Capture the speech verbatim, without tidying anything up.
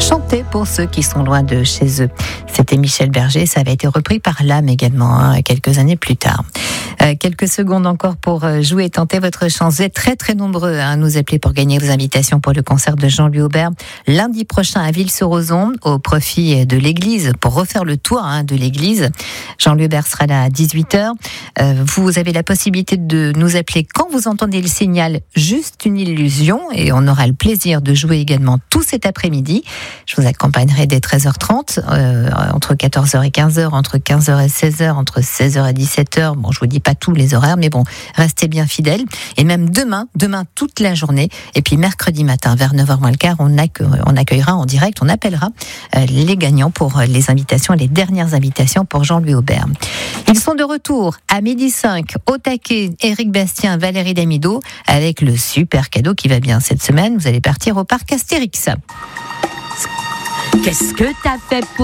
chanter pour ceux qui sont loin de chez eux. C'était Michel Berger, ça avait été repris par L'Âme également, hein, quelques années plus tard. Euh, quelques secondes encore pour jouer et tenter votre chance. Vous êtes très très nombreux à nous appeler pour gagner vos invitations pour le concert de Jean-Louis Aubert lundi prochain à Ville-sur-Ozon au profit de l'église pour refaire le tour hein, de l'église. Jean-Louis Aubert sera là à dix-huit heures. Euh, vous avez la possibilité de nous appeler quand vous entendez le signal Juste une illusion et on aura le plaisir de jouer également tout cet après-midi. Je vous accompagnerai dès treize heures trente, euh, entre quatorze heures et quinze heures, entre quinze heures et seize heures, entre seize heures et dix-sept heures. Bon, je vous dis pas tous les horaires, mais bon, restez bien fidèles. Et même demain, demain toute la journée, et puis mercredi matin vers neuf heures moins le quart, on, accueille, on accueillera en direct, on appellera euh, les gagnants pour les invitations, les dernières invitations pour Jean-Louis Aubert. Ils sont de retour à midi cinq, au taquet, Éric Bastien, Valérie Damido, avec le super cadeau qui va bien cette semaine. Vous allez partir au parc Astérix. Qu'est-ce que t'as fait pour